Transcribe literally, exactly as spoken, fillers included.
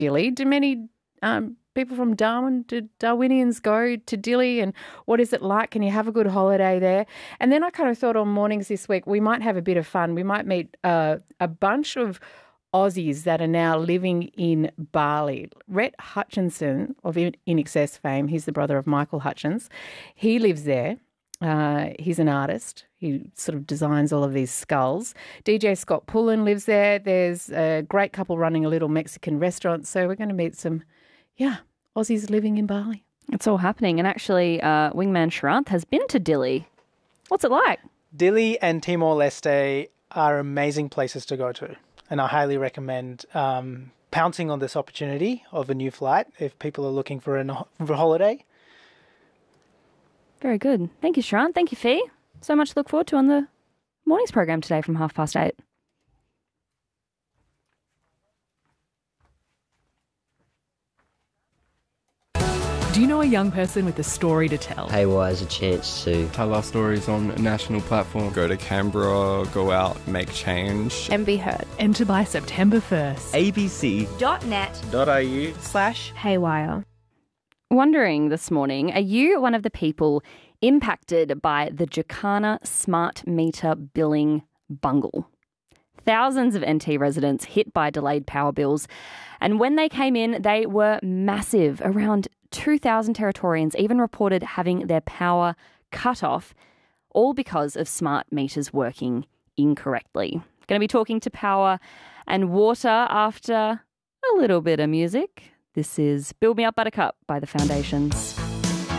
Dili. Do many um, people from Darwin, do Darwinians go to Dili, and what is it like? Can you have a good holiday there? And then I kind of thought on mornings this week we might have a bit of fun. We might meet uh, a bunch of Aussies that are now living in Bali. Rhett Hutchinson of In Excess fame, he's the brother of Michael Hutchins. He lives there. Uh, he's an artist. He sort of designs all of these skulls. D J Scott Pullen lives there. There's a great couple running a little Mexican restaurant. So we're going to meet some, yeah, Aussies living in Bali. It's all happening. And actually, uh, Wingman Sharanth has been to Dili. What's it like? Dili and Timor-Leste are amazing places to go to. And I highly recommend um, pouncing on this opportunity of a new flight if people are looking for, an, for a holiday. Very good. Thank you, Sharanth. Thank you, Fee. So much to look forward to on the mornings program today from half past eight. Do you know a young person with a story to tell? Haywire has a chance to tell our stories on a national platform. Go to Canberra, go out, make change. And be heard. Enter by September first. abc.net.au slash Haywire. Wondering this morning, are you one of the people impacted by the Jacana smart meter billing bungle? Thousands of N T residents hit by delayed power bills, and when they came in, they were massive. Around two thousand Territorians even reported having their power cut off, all because of smart meters working incorrectly. Going to be talking to Power and Water after a little bit of music. This is Build Me Up Buttercup by The Foundations.